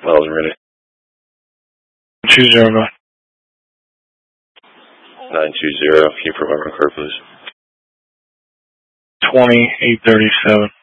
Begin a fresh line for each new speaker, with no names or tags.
miles and ready.
20, go.
920, can you provide my car, please?
20, 837.